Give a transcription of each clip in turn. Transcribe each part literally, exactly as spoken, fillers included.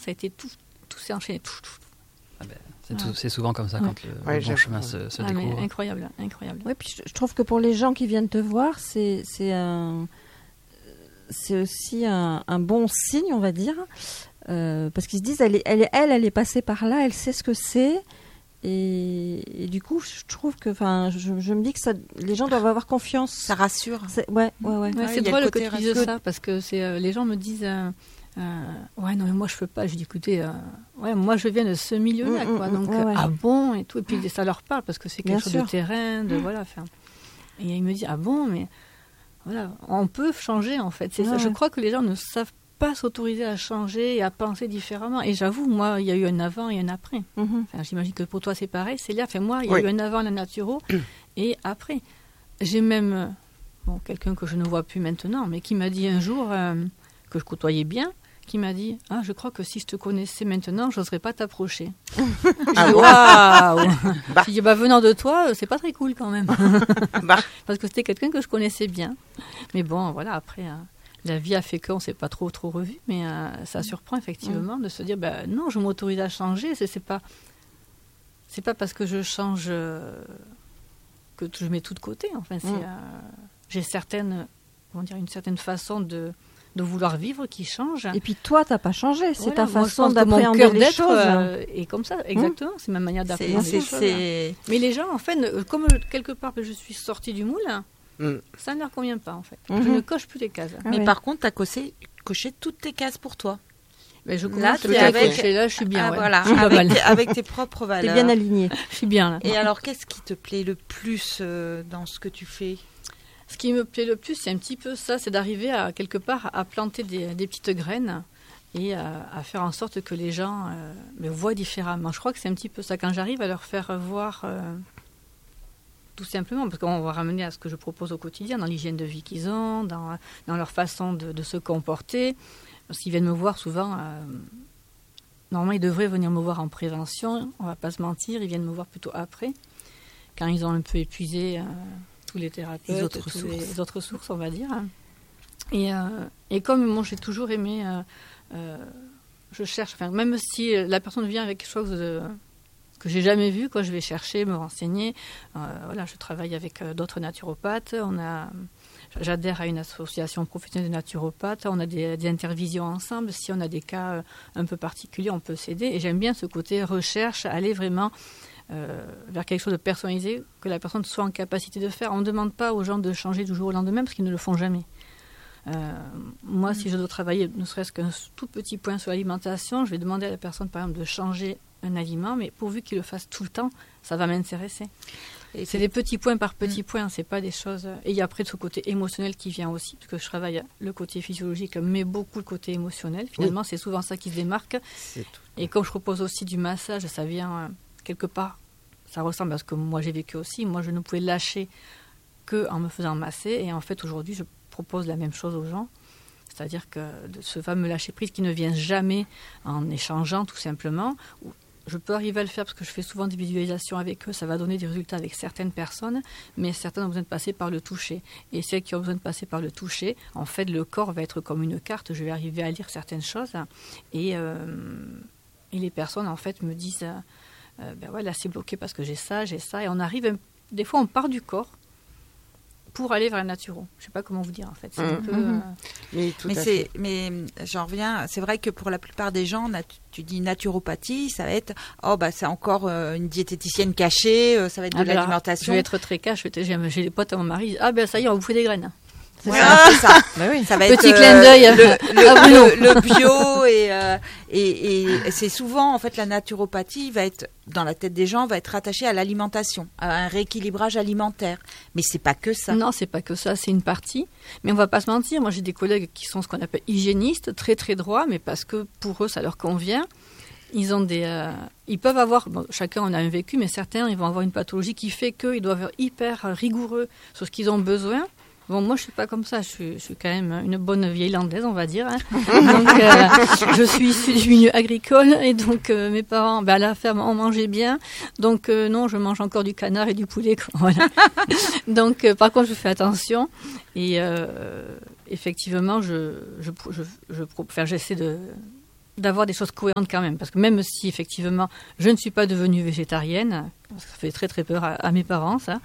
ça a été tout, tout s'est enchaîné. Tout, tout. Ah ben, c'est, Ouais. tout, c'est souvent comme ça Ouais. quand le, Ouais, le bon chemin se, se Ah, mais découvre. incroyable, incroyable. Oui, puis je, je trouve que pour les gens qui viennent te voir, c'est, c'est, un, c'est aussi un, un bon signe, on va dire, euh, parce qu'ils se disent, elle, est, elle, est, elle, elle est passée par là, elle sait ce que c'est, et, et du coup, je trouve que, enfin, je, je me dis que ça, les gens doivent avoir confiance. Ça rassure. C'est, ouais, ouais, ouais. Ouais, Ouais, c'est il y a drôle le que côté tu dises rassurant. ça, parce que c'est, euh, les gens me disent euh, euh, ouais, non, mais moi je peux pas. Je dis écoutez, euh, ouais, moi je viens de ce milieu-là, Mm, quoi. mm, Donc, ouais, ouais. euh, ah bon, et tout. Et puis ça leur parle, parce que c'est quelque Bien chose sûr. de terrain, de voilà. Enfin, et il me dit ah bon, mais voilà, on peut changer en fait. C'est Ouais, ça. Je ouais. crois que les gens ne savent pas s'autoriser à changer et à penser différemment. Et j'avoue, moi, il y a eu un avant et un après. Mhm. Enfin, j'imagine que pour toi c'est pareil. C'est là, enfin, moi, il y a Oui. eu un avant la naturo et après. J'ai même euh, bon, quelqu'un que je ne vois plus maintenant, mais qui m'a dit un jour, euh, que je côtoyais bien, qui m'a dit ah, je crois que si je te connaissais maintenant, j'oserais pas t'approcher. Ah, Waouh Bah. J'ai dit bah, venant de toi, c'est pas très cool quand même. Bah. Parce que c'était quelqu'un que je connaissais bien. Mais bon, voilà, après, euh, la vie a fait qu'on ne s'est pas trop, trop revu, mais euh, ça surprend effectivement de se dire bah, non, je m'autorise à changer. C'est, c'est pas, c'est pas parce que je change euh, que je mets tout de côté. Enfin, c'est, Mm. euh, j'ai certaines, comment dire, une certaine façon de, de vouloir vivre qui change. Et puis toi, t'as pas changé, c'est Voilà, ta moi, je façon pense que mon d'appréhender cœur les d'être choses. euh, est comme ça, exactement. C'est ma manière C'est, d'appréhender c'est, les choses. c'est... Mais les gens, en fait, ne- comme quelque part je suis sortie du moule, Mm. ça ne leur convient pas, en fait. Mhm. Je ne coche plus les cases. Ah Mais ouais. par contre, tu as coché, coché toutes tes cases pour toi. Mais je Là, commence t'es peut-être à avec- cocher, là, je suis bien. Ah, ouais. voilà, Je suis pas avec, mal. tes, avec tes propres T'es valeurs. bien aligné. Je suis bien, là. Et alors, qu'est-ce qui te plaît le plus euh, dans ce que tu fais? Ce qui me plaît le plus, c'est un petit peu ça, c'est d'arriver à, quelque part, à planter des, des petites graines et à, à faire en sorte que les gens euh, me voient différemment. Je crois que c'est un petit peu ça. Quand j'arrive à leur faire voir, euh, tout simplement, parce qu'on va ramener à ce que je propose au quotidien, dans l'hygiène de vie qu'ils ont, dans, dans leur façon de, de se comporter. S'ils viennent me voir souvent, euh, normalement ils devraient venir me voir en prévention, on ne va pas se mentir, ils viennent me voir plutôt après, quand ils ont un peu épuisé euh, tous les thérapeutes, Les autres tous sources. les autres sources, on va dire. Et, euh, et comme moi j'ai toujours aimé, euh, euh, je cherche, enfin, même si la personne vient avec quelque chose de, que j'ai jamais vu, quoi, je vais chercher, me renseigner. Euh, voilà, je travaille avec euh, d'autres naturopathes. On a, j'adhère à une association professionnelle de naturopathes. On a des, des intervisions ensemble. Si on a des cas euh, un peu particuliers, on peut s'aider. Et j'aime bien ce côté recherche, aller vraiment euh, vers quelque chose de personnalisé, que la personne soit en capacité de faire. On ne demande pas aux gens de changer du jour au lendemain parce qu'ils ne le font jamais. Euh, moi, si je dois travailler ne serait-ce qu'un tout petit point sur l'alimentation, je vais demander à la personne, par exemple, de changer un aliment, mais pourvu qu'il le fasse tout le temps, ça va m'intéresser. Et c'est des petits points par petits mmh. points, c'est pas des choses... Et il y a après ce côté émotionnel qui vient aussi, parce que je travaille le côté physiologique, mais beaucoup le côté émotionnel. Finalement, oui. C'est souvent ça qui se démarque. C'est tout. Et comme je propose aussi du massage, ça vient euh, quelque part, ça ressemble à ce que moi j'ai vécu aussi. Moi, je ne pouvais lâcher qu'en me faisant masser, et en fait, aujourd'hui, je propose la même chose aux gens. C'est-à-dire que de ce fameux lâcher-prise qui ne vient jamais en échangeant, tout simplement. Je peux arriver à le faire parce que je fais souvent des visualisations avec eux. Ça va donner des résultats avec certaines personnes, mais certaines ont besoin de passer par le toucher. Et celles qui ont besoin de passer par le toucher, en fait, le corps va être comme une carte. Je vais arriver à lire certaines choses. Et, euh, et les personnes, en fait, me disent euh, ben ouais, là, c'est bloqué parce que j'ai ça, j'ai ça. Et on arrive, des fois, on part du corps pour aller vers le naturo. Je ne sais pas comment vous dire, en fait. C'est mmh. un peu... Euh... Oui, tout mais, à c'est, fait. mais j'en reviens, c'est vrai que pour la plupart des gens, nat- tu dis naturopathie, ça va être, oh, bah, c'est encore euh, une diététicienne cachée, euh, ça va être de ah, l'alimentation. Je vais être très cash, j'ai, j'ai des potes à mon mari, ah, ben ça y est, on va bouffer des graines. C'est ouais, ça. C'est ça. Bah oui. Ça va Petit être, clin d'œil. Euh, le, le, le, le bio et, euh, et, et c'est souvent, en fait, la naturopathie va être, dans la tête des gens, va être rattachée à l'alimentation, à un rééquilibrage alimentaire. Mais c'est pas que ça. Non, c'est pas que ça, c'est une partie. Mais on va pas se mentir, moi j'ai des collègues qui sont ce qu'on appelle hygiénistes, très très droits, mais parce que pour eux ça leur convient. Ils ont des, euh, ils peuvent avoir, bon, chacun en a un vécu, mais certains ils vont avoir une pathologie qui fait qu'ils doivent être hyper rigoureux sur ce qu'ils ont besoin. Bon, moi, je suis pas comme ça. Je suis, je suis quand même une bonne vieille landaise, on va dire. Hein. Donc, euh, je suis issue du milieu agricole et donc euh, mes parents, ben, à la ferme, on mangeait bien. Donc, euh, non, je mange encore du canard et du poulet. Quoi. Voilà. Donc, euh, par contre, je fais attention et euh, effectivement, je, je, je, je, enfin, j'essaie de d'avoir des choses cohérentes quand même. Parce que même si, effectivement, je ne suis pas devenue végétarienne, ça fait très très peur à, à mes parents, ça.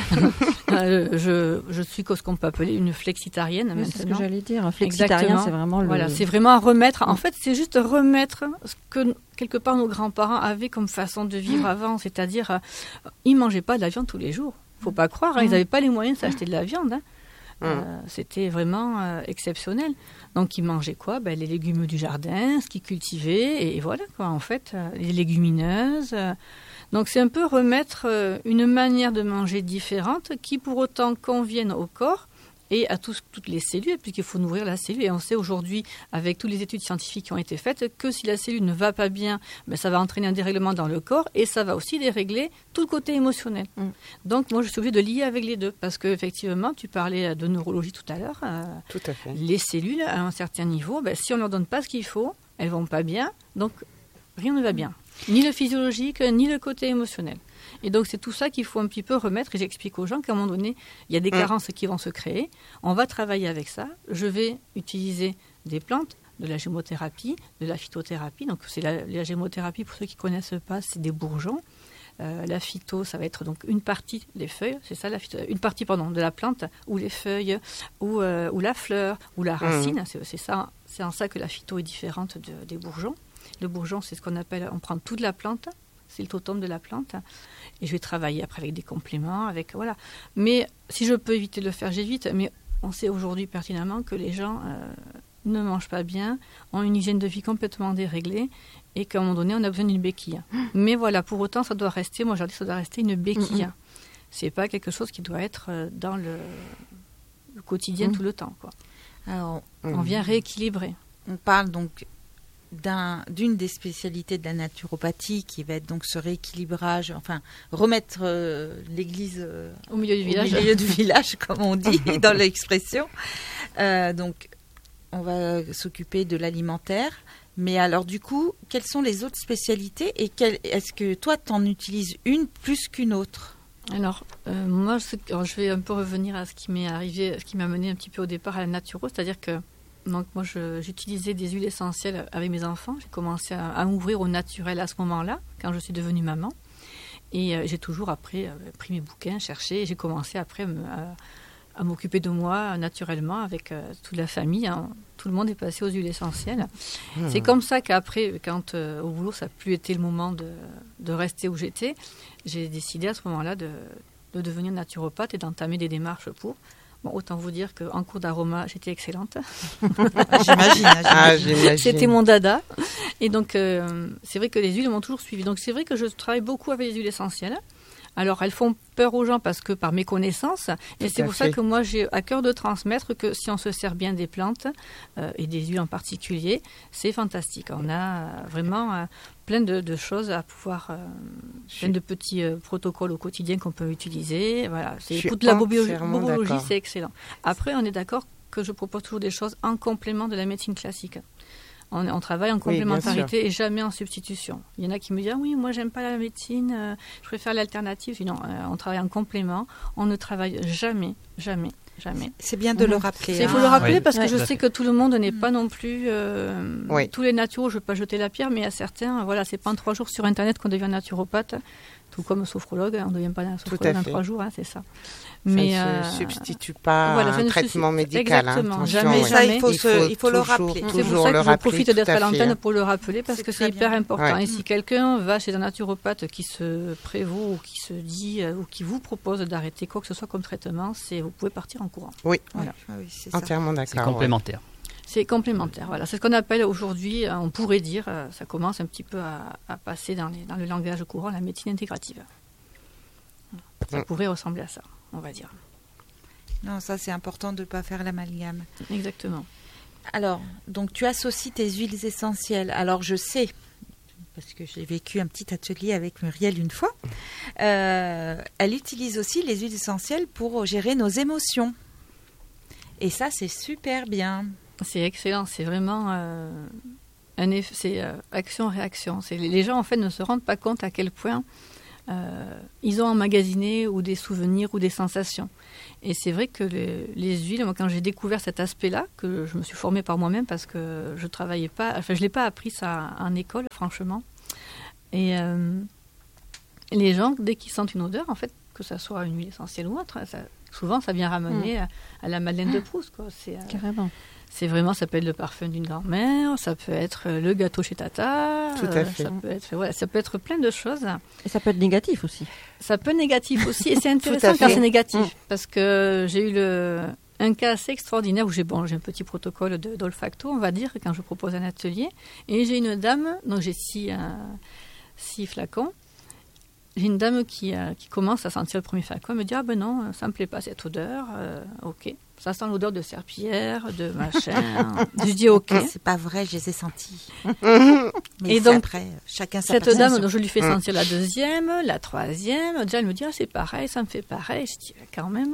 euh, je, je suis ce qu'on peut appeler une flexitarienne Oui, maintenant. c'est ce que j'allais dire. Un flexitarien, Exactement. c'est vraiment le... Voilà, c'est vraiment remettre... En fait, c'est juste remettre ce que, quelque part, nos grands-parents avaient comme façon de vivre avant. C'est-à-dire, euh, ils ne mangeaient pas de la viande tous les jours. Il ne faut pas croire, hein, ils n'avaient pas les moyens de s'acheter de la viande. Hein. Euh, c'était vraiment euh, exceptionnel. Donc, ils mangeaient quoi? Ben, les légumes du jardin, ce qu'ils cultivaient, et, et voilà, quoi, en fait, euh, les légumineuses. Euh, donc, c'est un peu remettre euh, une manière de manger différente qui, pour autant, convienne au corps et à tous, toutes les cellules, puisqu'il faut nourrir la cellule. Et on sait aujourd'hui, avec toutes les études scientifiques qui ont été faites, que si la cellule ne va pas bien, ben, ça va entraîner un dérèglement dans le corps et ça va aussi dérégler tout le côté émotionnel. Mm. Donc, moi, je suis obligée de lier avec les deux, parce qu'effectivement, tu parlais de neurologie tout à l'heure. Euh, tout à fait. Les cellules, à un certain niveau, ben, si on ne leur donne pas ce qu'il faut, elles ne vont pas bien, donc rien ne va bien. Ni le physiologique, ni le côté émotionnel. Et donc, c'est tout ça qu'il faut un petit peu remettre. Et j'explique aux gens qu'à un moment donné, il y a des carences qui vont se créer. On va travailler avec ça. Je vais utiliser des plantes, de la gémothérapie, de la phytothérapie. Donc, c'est la, la gémothérapie, pour ceux qui ne connaissent pas, c'est des bourgeons. Euh, la phyto, ça va être donc une partie des feuilles, c'est ça, la phyto, une partie pardon, de la plante, ou les feuilles, ou, euh, ou la fleur, ou la racine. Mmh. C'est, c'est, ça, c'est en ça que la phyto est différente de, des bourgeons. Le bourgeon, c'est ce qu'on appelle, on prend toute la plante, c'est le totem de la plante, et je vais travailler après avec des compléments, avec voilà. Mais si je peux éviter de le faire, j'évite. Mais on sait aujourd'hui pertinemment que les gens euh, ne mangent pas bien, ont une hygiène de vie complètement déréglée, et qu'à un moment donné, on a besoin d'une béquille. Mais voilà, pour autant, ça doit rester, moi je dis, ça doit rester une béquille. Mmh. C'est pas quelque chose qui doit être dans le, le quotidien mmh. tout le temps, quoi. Alors, mmh. on vient rééquilibrer. On parle donc d'un, d'une des spécialités de la naturopathie qui va être donc ce rééquilibrage, enfin remettre euh, l'église euh, au milieu du village, au milieu du village comme on dit dans l'expression. Euh, donc on va s'occuper de l'alimentaire, mais alors du coup, quelles sont les autres spécialités et quelle, est-ce que toi tu en utilises une plus qu'une autre? Alors, euh, moi, alors, je vais un peu revenir à ce qui m'est arrivé, ce qui m'a mené un petit peu au départ à la naturo, c'est-à-dire que donc moi, je, j'utilisais des huiles essentielles avec mes enfants. J'ai commencé à, à m'ouvrir au naturel à ce moment-là, quand je suis devenue maman. Et euh, j'ai toujours après euh, pris mes bouquins, cherché, et j'ai commencé après me, à, à m'occuper de moi naturellement avec euh, toute la famille. Hein. Tout le monde est passé aux huiles essentielles. Mmh. C'est comme ça qu'après, quand euh, au boulot, ça n'a plus été le moment de, de rester où j'étais, j'ai décidé à ce moment-là de, de devenir naturopathe et d'entamer des démarches pour... Bon, autant vous dire qu'en cours d'aroma, j'étais excellente. J'imagine, ah, j'imagine. C'était mon dada. Et donc, euh, c'est vrai que les huiles m'ont toujours suivi. Donc, c'est vrai que je travaille beaucoup avec les huiles essentielles. Alors, elles font peur aux gens parce que par méconnaissance. Et Tout c'est pour fait. ça que moi, j'ai à cœur de transmettre que si on se sert bien des plantes, euh, et des huiles en particulier, c'est fantastique. On a euh, vraiment euh, plein de, de choses à pouvoir... Euh, plein de petits euh, protocoles au quotidien qu'on peut utiliser. Voilà, c'est toute la bobologie, bobologie c'est excellent. Après, on est d'accord que je propose toujours des choses en complément de la médecine classique. On, on travaille en complémentarité oui, et jamais en substitution. Il y en a qui me disent ah, oui, moi j'aime pas la médecine, euh, je préfère l'alternative. Je dis non, euh, on travaille en complément. On ne travaille jamais, jamais, jamais. C'est bien de mmh. le rappeler. Il hein. faut le rappeler oui. parce que oui. je sais que tout le monde n'est pas non plus euh, oui. tous les naturaux. Je ne veux pas jeter la pierre, mais à certains, voilà, c'est pas en trois jours sur Internet qu'on devient naturopathe. Tout comme sophrologue, on ne devient pas un sophrologue en trois jours, hein, c'est ça. Mais ça ne euh, se substitue pas voilà, à un traitement médical. Exactement, hein, jamais, ça, jamais. Il faut, il faut, il faut toujours, le rappeler. C'est pour ça que je profite d'être à, à l'antenne pour le rappeler, parce c'est que c'est hyper bien. important. Ouais. Et si quelqu'un va chez un naturopathe qui se prévaut, ou qui se dit, ou qui vous propose d'arrêter quoi que ce soit comme traitement, c'est, vous pouvez partir en courant. Oui, voilà. oui c'est entièrement d'accord. C'est complémentaire. Ouais. C'est complémentaire, voilà. C'est ce qu'on appelle aujourd'hui, on pourrait dire, ça commence un petit peu à, à passer dans, les, dans le langage courant, la médecine intégrative. Ça mmh. pourrait ressembler à ça, on va dire. Non, ça c'est important de ne pas faire l'amalgame. Exactement. Alors, donc tu associes tes huiles essentielles. Alors je sais, parce que j'ai vécu un petit atelier avec Muriel une fois, euh, elle utilise aussi les huiles essentielles pour gérer nos émotions. Et ça, c'est super bien. C'est excellent, c'est vraiment euh, un effet, c'est euh, action-réaction. C'est, les gens en fait ne se rendent pas compte à quel point euh, ils ont emmagasiné ou des souvenirs ou des sensations. Et c'est vrai que les, les huiles, moi, quand j'ai découvert cet aspect-là, que je me suis formée par moi-même parce que je travaillais pas, enfin, je l'ai pas appris ça en école, franchement. Et euh, les gens, dès qu'ils sentent une odeur, en fait, que ça soit une huile essentielle ou autre, ça, souvent, ça vient ramener mmh. à, à la Madeleine de Proust, quoi. C'est, euh, Carrément. C'est vraiment, ça peut être le parfum d'une grand-mère, ça peut être le gâteau chez Tata. Tout à fait. Ça peut être, voilà, ça peut être plein de choses. Et ça peut être négatif aussi. Ça peut être négatif aussi. Et c'est intéressant quand c'est négatif. Mmh. Parce que j'ai eu le, un cas assez extraordinaire où j'ai, bon, j'ai un petit protocole de, d'olfacto, on va dire, quand je propose un atelier. Et j'ai une dame, donc j'ai six, euh, six flacons. J'ai une dame qui, euh, qui commence à sentir le premier flacon. Elle me dit, ah ben non, ça me plaît pas cette odeur. Euh, ok. Ça sent l'odeur de serpillière, de machin. Je dis ok. C'est pas vrai, je les ai sentis. Mais et donc, après, chacun sa cette dame, donc, je lui fais sentir la deuxième, la troisième. Déjà, elle me dit, ah, c'est pareil, ça me fait pareil. Je dis, quand même.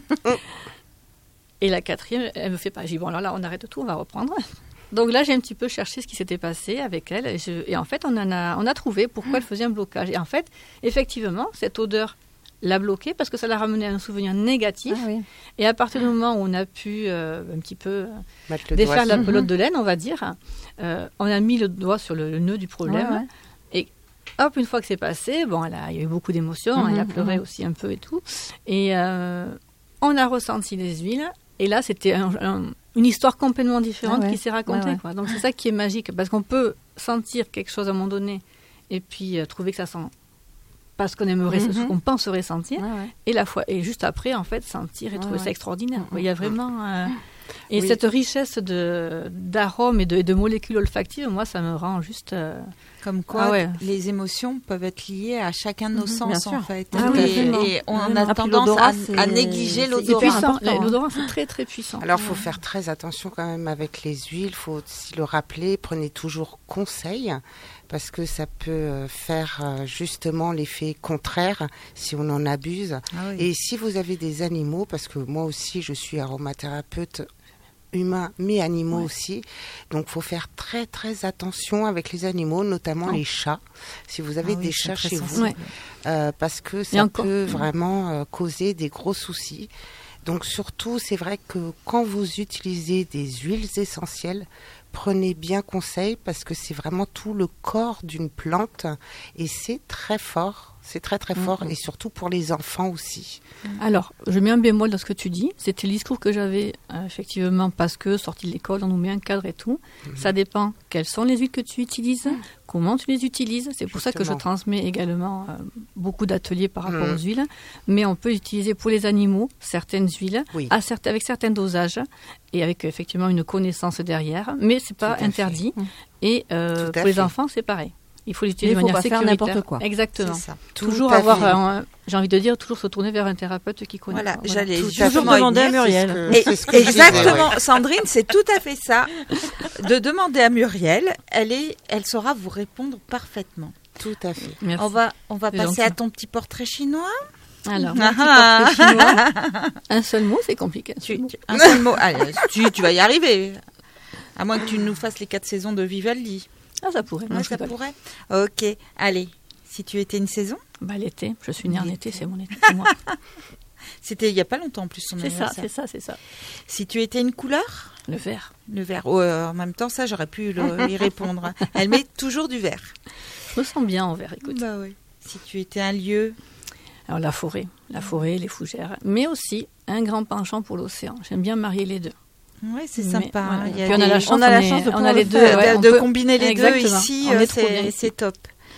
Et la quatrième, elle me fait pareil. Je dis, bon, alors là, on arrête tout, on va reprendre. Donc là, j'ai un petit peu cherché ce qui s'était passé avec elle. Et, je, et en fait, on, en a, on a trouvé pourquoi elle faisait un blocage. Et en fait, effectivement, cette odeur l'a bloquée parce que ça l'a ramené à un souvenir négatif. Ah, oui. Et à partir du moment où on a pu euh, un petit peu euh, défaire la pelote de laine, on va dire, euh, on a mis le doigt sur le, le nœud du problème. Ouais, ouais. Et hop, une fois que c'est passé, bon, elle a, il y a eu beaucoup d'émotions, mmh, elle a pleuré mmh. aussi un peu et tout. Et euh, on a ressenti les huiles. Et là, c'était un, un, une histoire complètement différente ah ouais. qui s'est racontée. Ouais, ouais. Quoi. Donc c'est ça qui est magique, parce qu'on peut sentir quelque chose à un moment donné et puis euh, trouver que ça sent pas ce qu'on aimerait, mm-hmm. ce qu'on penserait sentir, ouais, ouais. et la fois et juste après en fait sentir et trouver ouais, ça extraordinaire. Mm-hmm. Il y a vraiment euh, et oui. cette richesse de d'arômes et de, de molécules olfactives, moi ça me rend juste euh, comme quoi ah ouais. les émotions peuvent être liées à chacun de nos mm-hmm. sens en fait. Ah oui, et, et on a ah, tendance à, à négliger l'odorat. C'est puissant. L'odorat c'est très très puissant. Alors il faut faire très attention quand même avec les huiles. Il faut aussi le rappeler. Prenez toujours conseil. Parce que ça peut faire justement l'effet contraire si on en abuse. Ah oui. Et si vous avez des animaux, parce que moi aussi je suis aromathérapeute humain mais animaux ouais. aussi, donc il faut faire très très attention avec les animaux, notamment oh. les chats. Si vous avez ah oui, des chats chez vous, ouais. euh, parce que ça peut vraiment euh, causer des gros soucis. Donc surtout, c'est vrai que quand vous utilisez des huiles essentielles, prenez bien conseil parce que c'est vraiment tout le corps d'une plante et c'est très fort, c'est très très fort mmh. et surtout pour les enfants aussi. Alors, je mets un bémol dans ce que tu dis, c'était le discours que j'avais euh, effectivement parce que sorti de l'école, on nous met un cadre et tout. Mmh. Ça dépend quelles sont les huiles que tu utilises, mmh. comment tu les utilises. C'est pour Justement. ça que je transmets également euh, beaucoup d'ateliers par rapport mmh. aux huiles. Mais on peut utiliser pour les animaux certaines huiles oui. à certes, avec certains dosages et avec effectivement une connaissance derrière. Mais c'est pas interdit. Mmh. Et euh, pour les fait. enfants, c'est pareil. Il faut l'utiliser de manière sécuritaire. N'importe quoi. Exactement. Toujours avoir, un, j'ai envie de dire, toujours se tourner vers un thérapeute qui connaît. Voilà, voilà. j'allais tout toujours demander à Muriel. C'est ce que, c'est ce exactement, ouais. Sandrine, c'est tout à fait ça. De demander à Muriel, elle est, elle saura vous répondre parfaitement. Tout à fait. Merci. On va, on va passer gentil. à ton petit portrait chinois. Alors, mon ah petit portrait chinois. Un seul mot, c'est compliqué. Un seul tu, mot. Tu, un seul mot. Allez, tu, tu vas y arriver. À moins que tu nous fasses les quatre saisons de Vivaldi. Ah, ça pourrait. Ouais, ça pourrait. Ok. Allez, si tu étais une saison bah, l'été. Je suis née en été, c'est mon été. C'est moi. C'était il n'y a pas longtemps en plus. Son c'est ça, c'est ça, c'est ça. Si tu étais une couleur le vert. Le vert. Oh, euh, en même temps, ça, j'aurais pu le, y répondre. Elle met toujours du vert. Je me sens bien en vert, écoute. Bah oui. Si tu étais un lieu Alors, la forêt. La forêt, les fougères. Mais aussi un grand penchant pour l'océan. J'aime bien marier les deux. Oui, c'est sympa. Voilà. Il y a Puis on des, a la chance, on a la est, chance de, on a les deux, de, ouais, de peut... combiner les Exactement. deux ici. Euh, c'est, c'est top.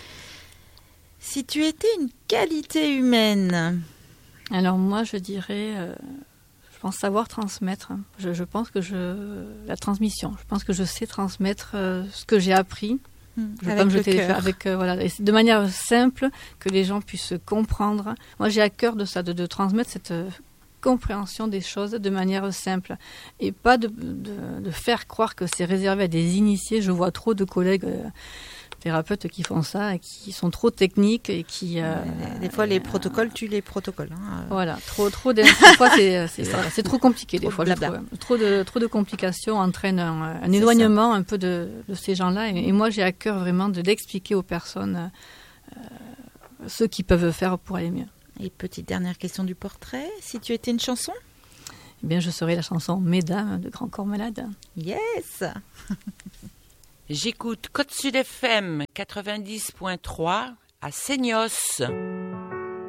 Si tu étais une qualité humaine. Alors moi, je dirais, euh, je pense savoir transmettre. Je, je pense que je la transmission. Je pense que je sais transmettre euh, ce que j'ai appris. Mmh, je avec pense le que cœur. Avec euh, voilà, et de manière simple que les gens puissent comprendre. Moi, j'ai à cœur de ça, de, de transmettre cette euh, compréhension des choses de manière simple et pas de, de, de faire croire que c'est réservé à des initiés. Je vois trop de collègues euh, thérapeutes qui font ça et qui sont trop techniques et qui euh, des fois les euh, protocoles tuent les protocoles hein. Voilà, trop trop des fois c'est c'est, voilà, c'est trop compliqué des fois, de je trouve. Trop de trop de complications entraînent un, un éloignement un peu de, de ces gens-là et, et moi j'ai à cœur vraiment de d'expliquer aux personnes euh, ceux qui peuvent faire pour aller mieux. Et petite dernière question du portrait. Si tu étais une chanson ? Eh bien, je serai la chanson Mesdames de Grand Corps Malade. Yes. J'écoute Côte Sud F M quatre-vingt-dix point trois à Seignos.